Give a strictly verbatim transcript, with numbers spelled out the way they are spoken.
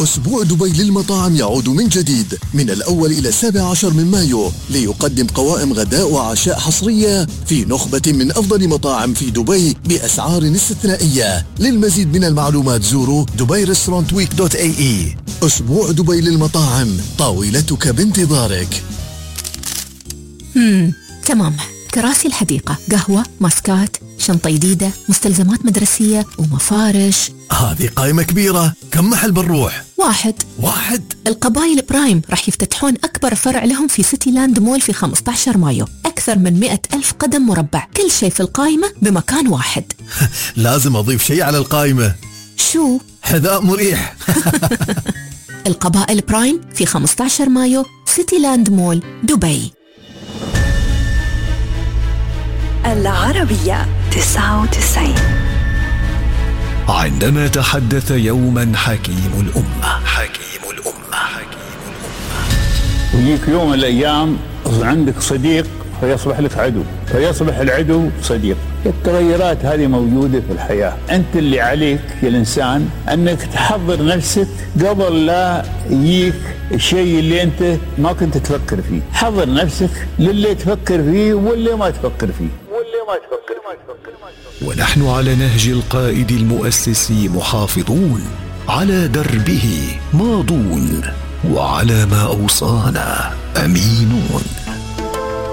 أسبوع دبي للمطاعم يعود من جديد من الأول إلى السابع عشر من مايو ليقدم قوائم غداء وعشاء حصرية في نخبة من أفضل مطاعم في دبي بأسعار استثنائية. للمزيد من المعلومات زوروا دبي ريستورانت ويك دوت اي اي. أسبوع دبي للمطاعم، طاولتك بانتظارك. امم تمام. كراسي الحديقة، قهوة، ماسكات، شنطة جديدة، مستلزمات مدرسية ومفارش. هذه قائمة كبيرة، كم محل بنروح؟ واحد واحد؟ القبائل برايم راح يفتتحون أكبر فرع لهم في سيتي لاند مول في خمسة عشر مايو. أكثر من مئة ألف قدم مربع، كل شيء في القائمة بمكان واحد. لازم أضيف شيء على القائمة. شو؟ حذاء مريح. القبائل برايم في خمسة عشر مايو، سيتي لاند مول، دبي. العربية تسعة وتسعين. عندما تحدث يوما حكيم الأمة حكيم الأمة حكيم الأمة ويجيك يوم من الأيام عندك صديق فيصبح لك عدو، فيصبح العدو صديق. التغيرات هذه موجودة في الحياة. أنت اللي عليك يا الإنسان أنك تحضر نفسك قبل لا يجيك الشيء اللي أنت ما كنت تفكر فيه. حضر نفسك للي تفكر فيه واللي ما تفكر فيه واللي ما تفكر ما تفكر ما تفكر. ونحن على نهج القائد المؤسس محافظون، على دربه ماضون، وعلى ما أوصانا أمينون.